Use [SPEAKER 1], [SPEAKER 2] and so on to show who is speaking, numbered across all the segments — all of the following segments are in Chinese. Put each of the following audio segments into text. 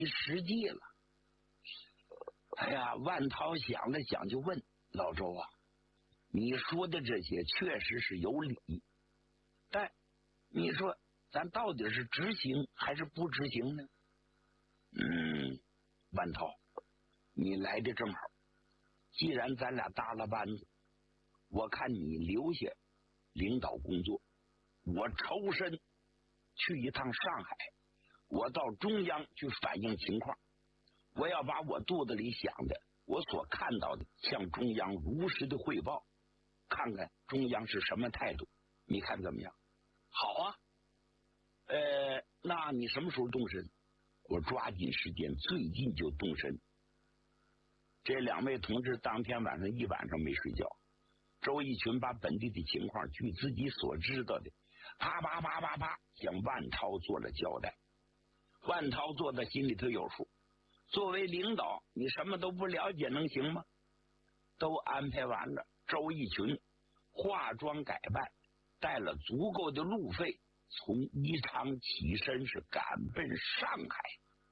[SPEAKER 1] 实际了。哎呀，万涛想了想就问老周啊，你说的这些确实是有理，但你说咱到底是执行还是不执行呢？万涛，你来的正好，既然咱俩搭了班子，我看你留下领导工作，我抽身去一趟上海，我到中央去反映情况，我要把我肚子里想的，我所看到的向中央如实的汇报，看看中央是什么态度，你看怎么样？好啊。那你什么时候动身？我抓紧时间，最近就动身。这两位同志当天晚上一晚上没睡觉，周逸群把本地的情况据自己所知道的啪向万涛做了交代。万涛做的心里头有数，作为领导你什么都不了解能行吗？都安排完了，周逸群化妆改扮，带了足够的路费，从宜昌起身是赶奔上海。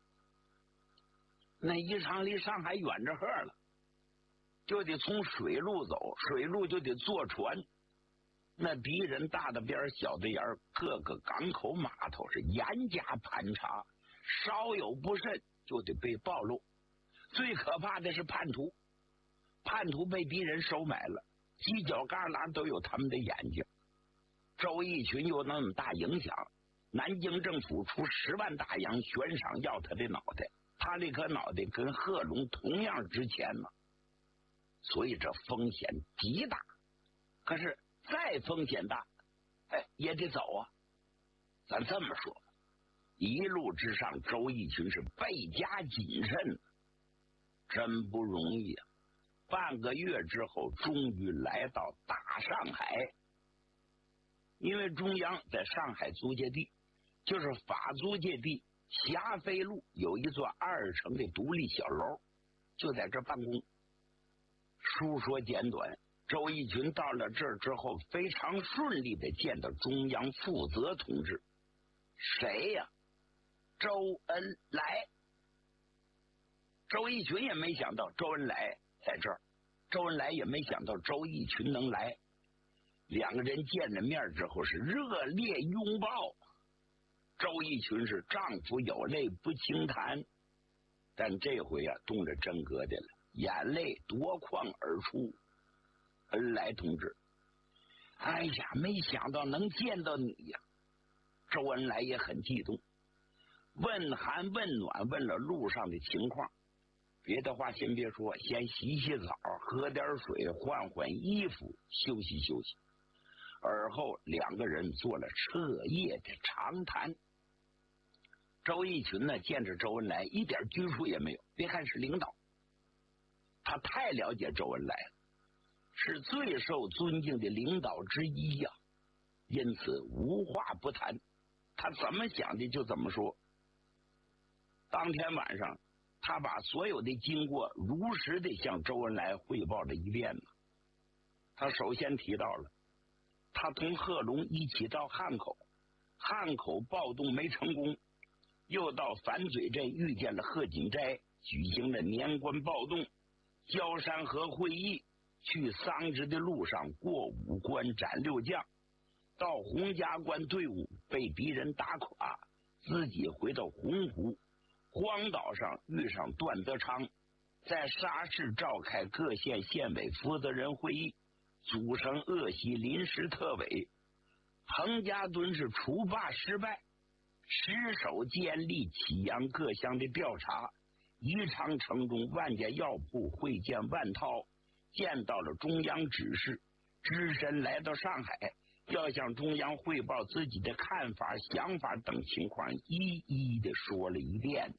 [SPEAKER 1] 那宜昌离上海远着呵了，就得从水路走，水路就得坐船。那敌人大的边小的眼，各个港口码头是严加盘查，稍有不慎就得被暴露。最可怕的是叛徒，叛徒被敌人收买了，犄角旮旯都有他们的眼睛。周逸群有那么大影响，南京政府出10万大洋悬赏要他的脑袋，他那颗脑袋跟贺龙同样值钱呢，所以这风险极大。可是再风险大，也得走啊。咱这么说，一路之上，周逸群是倍加谨慎，真不容易啊。半个月之后，终于来到大上海。因为中央在上海租界地，就是法租界地霞飞路有一座2层的独立小楼，就在这办公。书说简短，周逸群到了这儿之后，非常顺利的见到中央负责同志。谁呀？周恩来。周逸群也没想到周恩来在这儿，周恩来也没想到周逸群能来。两个人见了面之后是热烈拥抱。周逸群是丈夫有泪不轻弹，但这回啊动了真格的了，眼泪夺眶而出。恩来同志，哎呀，没想到能见到你呀！周恩来也很激动，问寒问暖，问了路上的情况。别的话先别说，先洗洗澡，喝点水，换换衣服，休息休息。而后两个人做了彻夜的长谈。周逸群呢，见着周恩来一点拘束也没有，别看是领导，他太了解周恩来了，是最受尊敬的领导之一呀，因此无话不谈，他怎么想的就怎么说。当天晚上，他把所有的经过如实的向周恩来汇报了一遍。他首先提到了他同贺龙一起到汉口，汉口暴动没成功，又到反嘴镇遇见了贺锦斋，举行了年关暴动。焦山河会议，去桑植的路上过5关斩6将，到洪家关队伍被敌人打垮，自己回到洪湖荒岛上遇上段德昌，在沙市召开各县县委负责人会议，组成鄂西临时特委。彭家墩是除霸失败，失守监力启阳各乡的调查。宜昌城中万家药铺会见万涛，见到了中央指示，只身来到上海，要向中央汇报自己的看法想法等情况，一一的说了一遍。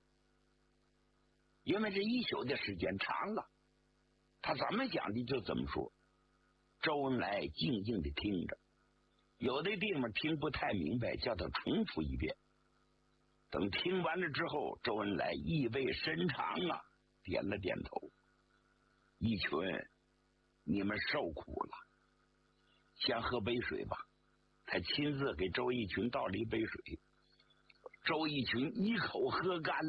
[SPEAKER 1] 因为这一宿的时间长了，他怎么想的就怎么说。周恩来静静的听着，有的地方听不太明白，叫他重复一遍。等听完了之后，周恩来意味深长啊，点了点头。逸群，你们受苦了，先喝杯水吧。他亲自给周逸群倒了一杯水，周逸群一口喝干了，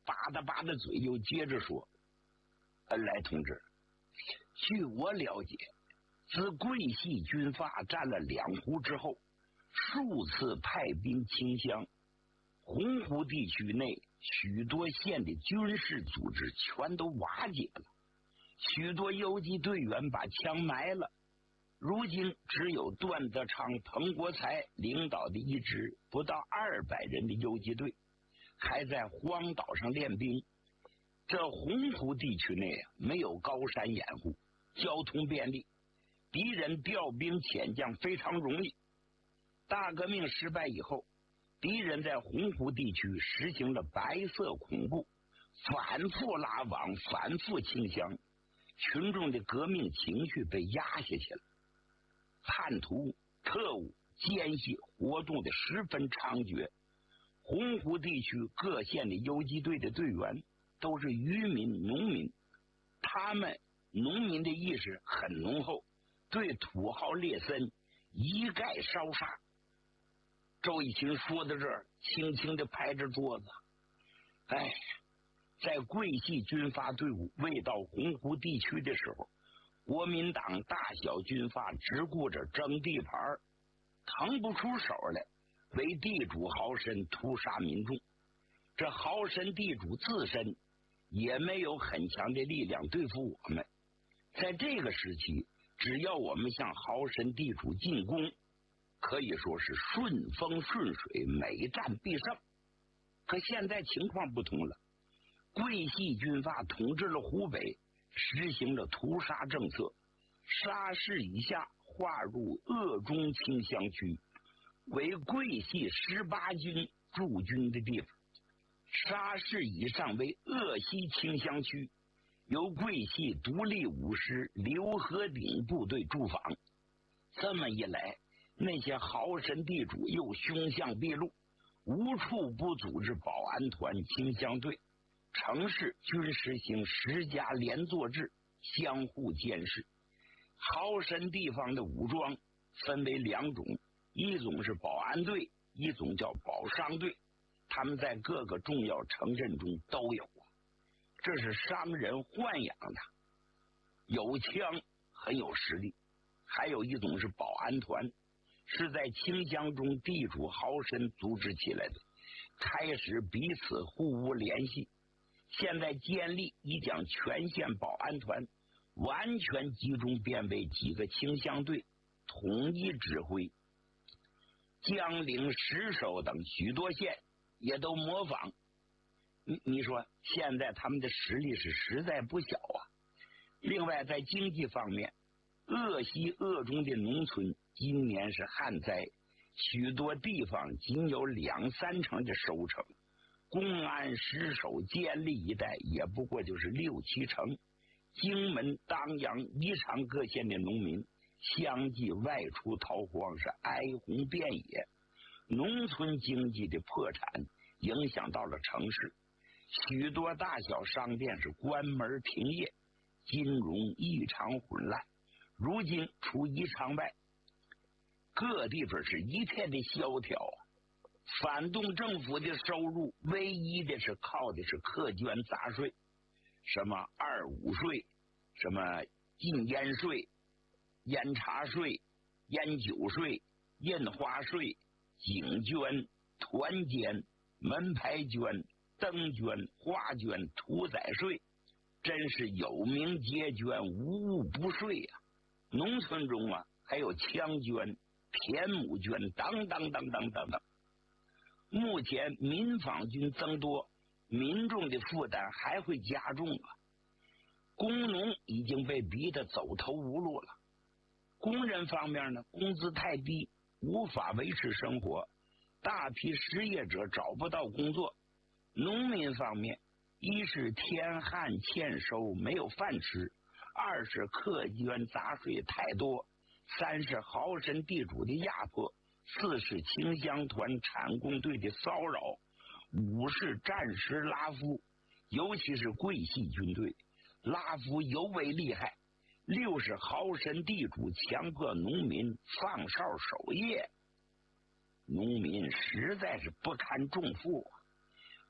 [SPEAKER 1] 吧嗒嘴，又接着说：“恩来同志，据我了解，自桂系军阀占了两湖之后，数次派兵清乡，洪湖地区内许多县的军事组织全都瓦解了，许多游击队员把枪埋了。如今只有段德昌、彭国才领导的一支不到200人的游击队，还在荒岛上练兵。这洪湖地区内没有高山掩护，交通便利，敌人调兵遣将非常容易。大革命失败以后，敌人在洪湖地区实行了白色恐怖，反复拉网，反复清乡，群众的革命情绪被压下去了。叛徒、特务、奸细活动的十分猖獗。洪湖地区各县的游击队的队员都是渔民、农民，他们农民的意识很浓厚，对土豪劣绅一概烧杀。周以勤说到这儿，轻轻地拍着桌子。哎，在桂系军阀队伍未到洪湖地区的时候，国民党大小军阀只顾着争地盘，腾不出手来为地主豪绅屠杀民众。这豪绅地主自身也没有很强的力量对付我们。在这个时期，只要我们向豪绅地主进攻，可以说是顺风顺水，每战必胜。可现在情况不同了，桂系军阀统治了湖北，实行了屠杀政策，沙市以下划入鄂中清乡区，为桂系18军驻军的地方；沙市以上为鄂西清乡区，由桂系独立武师刘和鼎部队驻防。这么一来，那些豪绅地主又凶相毕露，无处不组织保安团、清乡队。城市均实行10家连坐制，相互监视。豪绅地方的武装分为2种，一种是保安队，一种叫保商队，他们在各个重要城镇中都有啊。这是商人豢养的，有枪，很有实力。还有一种是保安团，是在清乡中地主豪绅组织起来的，开始彼此互无联系。现在建立已将全县保安团完全集中编为几个清乡队，统一指挥。江陵、石首等许多县也都模仿。你说现在他们的实力是实在不小啊。另外在经济方面，鄂西、鄂中的农村今年是旱灾，许多地方仅有2-3成的收成。公安、石首、监利一带也不过就是6-7成。荆门、当阳、宜昌各县的农民相继外出逃荒，是哀鸿遍野。农村经济的破产影响到了城市，许多大小商店是关门停业，金融异常混乱。如今除宜昌外，各地方是一片的萧条啊。反动政府的收入唯一的是靠的是课捐杂税，什么25税，什么禁烟税、烟茶税、烟酒税、印花税、警捐、团监、门牌捐、灯捐、花捐、屠宰税，真是有名皆捐，无物不税啊。农村中啊，还有枪捐、田亩捐等等等等等等。目前民纺军增多，民众的负担还会加重啊。工农已经被逼得走投无路了。工人方面呢，工资太低，无法维持生活，大批失业者找不到工作。农民方面，一是天旱欠收，没有饭吃；二是课捐杂税太多；三是豪绅地主的压迫；四是清乡团产工队的骚扰；五是战时拉夫，尤其是桂系军队拉夫尤为厉害；六是豪绅地主强迫农民放哨守夜，农民实在是不堪重负啊。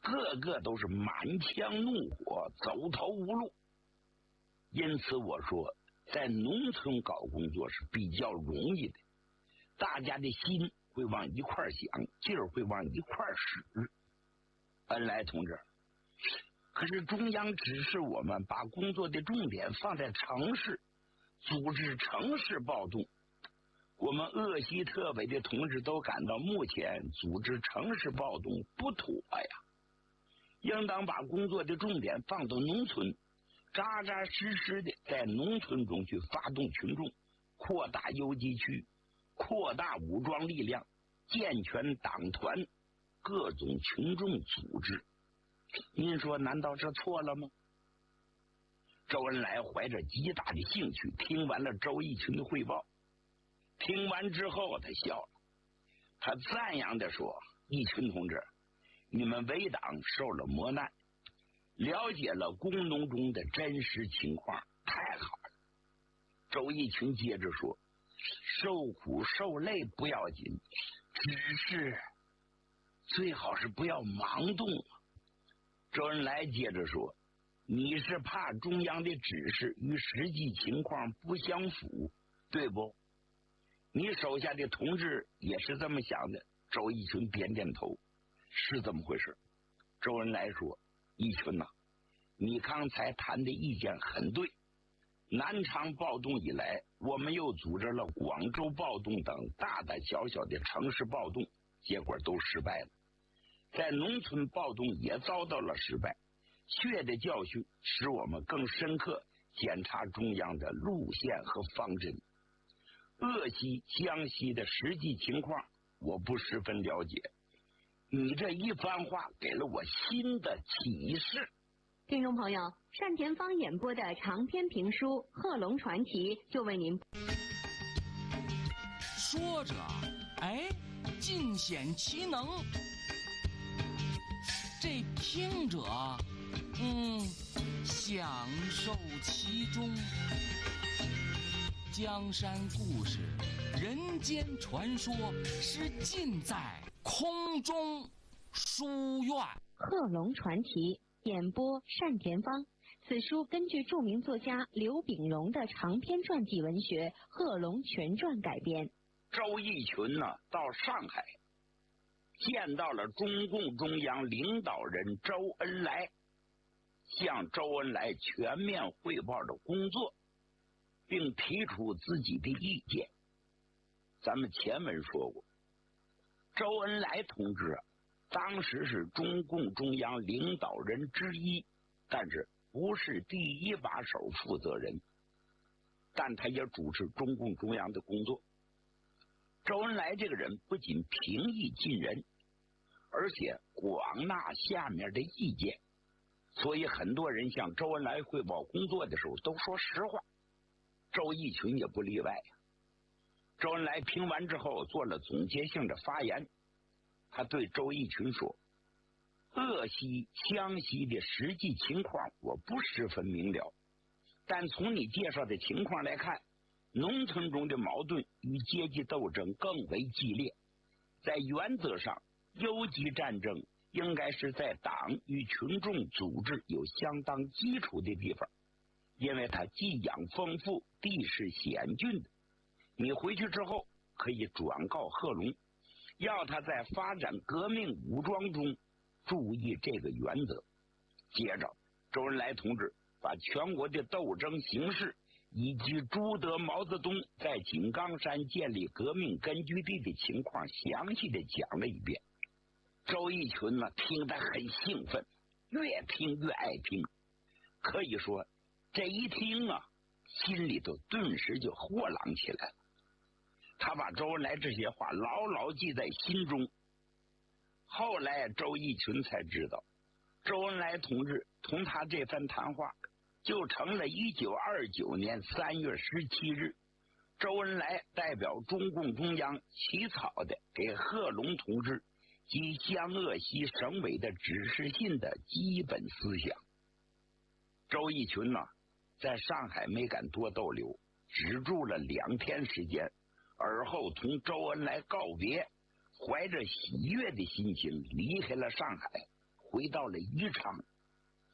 [SPEAKER 1] 个个都是满腔怒火，走投无路。因此我说，在农村搞工作是比较容易的，大家的心会往一块想，劲儿会往一块使。恩来同志，可是中央指示我们把工作的重点放在城市，组织城市暴动。我们鄂西特委的同志都感到目前组织城市暴动不妥呀，应当把工作的重点放到农村，扎扎实实的在农村中去发动群众，扩大游击区，扩大武装力量，健全党团，各种群众组织。您说难道这错了吗？周恩来怀着极大的兴趣听完了周逸群的汇报，听完之后他笑了，他赞扬地说，逸群同志，你们为党受了磨难，了解了工农中的真实情况，太好了。周逸群接着说，受苦受累不要紧，只是最好是不要盲动。周恩来接着说，你是怕中央的指示与实际情况不相符，对不？你手下的同志也是这么想的。周逸群点点头，是这么回事。周恩来说，逸群呐，你刚才谈的意见很对。南昌暴动以来，我们又组织了广州暴动等大大小小的城市暴动，结果都失败了。在农村暴动也遭到了失败，血的教训使我们更深刻检查中央的路线和方针。鄂西、江西的实际情况我不十分了解，你这一番话给了我新的启示。
[SPEAKER 2] 听众朋友，单田芳演播的长篇评书《贺龙传奇》就为您
[SPEAKER 3] 说着，哎，尽显其能；这听者，享受其中。江山故事、人间传说是尽在空中书院。《
[SPEAKER 2] 贺龙传奇》演播单田芳。此书根据著名作家刘秉荣的长篇传记文学《贺龙全传》改编。
[SPEAKER 1] 周逸群呢，到上海见到了中共中央领导人周恩来，向周恩来全面汇报了工作，并提出自己的意见。咱们前文说过，周恩来同志当时是中共中央领导人之一，但是不是第一把手负责人，但他也主持中共中央的工作。周恩来这个人不仅平易近人，而且广纳下面的意见，所以很多人向周恩来汇报工作的时候都说实话，周逸群也不例外呀。周恩来评完之后做了总结性的发言，他对周逸群说，鄂西、湘西的实际情况我不十分明了，但从你介绍的情况来看，农村中的矛盾与阶级斗争更为激烈。在原则上，游击战争应该是在党与群众组织有相当基础的地方，因为它寄养丰富，地势险峻的。你回去之后可以转告贺龙，要他在发展革命武装中注意这个原则。接着，周恩来同志把全国的斗争形势以及朱德、毛泽东在井冈山建立革命根据地的情况详细的讲了一遍。周逸群呢，听得很兴奋，越听越爱听，可以说这一听啊，心里头顿时就豁朗起来了。他把周恩来这些话牢牢记在心中。后来周逸群才知道，周恩来同志同他这番谈话就成了1929年3月17日周恩来代表中共中央起草的给贺龙同志及湘鄂西省委的指示信的基本思想。周逸群呢，在上海没敢多逗留，只住了2天时间，而后同周恩来告别，怀着喜悦的心情离开了上海， 回到了宜昌。